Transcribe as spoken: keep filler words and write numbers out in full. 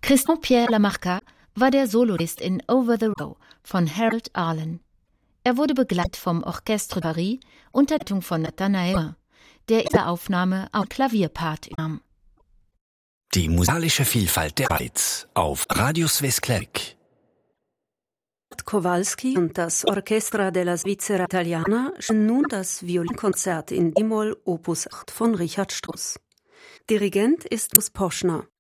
Christian-Pierre Lamarca war der Soloist in Over the Row von Harold Arlen. Er wurde begleitet vom Orchestre Paris unter Leitung von Nathanael, der in der Aufnahme auch Klavierpart nahm. Die musikalische Vielfalt der Schweiz auf Radio Swiss Classic. Kowalski und das Orchestra della Svizzera Italiana spielen nun das Violinkonzert in D-Moll Opus acht von Richard Strauss. Dirigent ist Mus Poschner.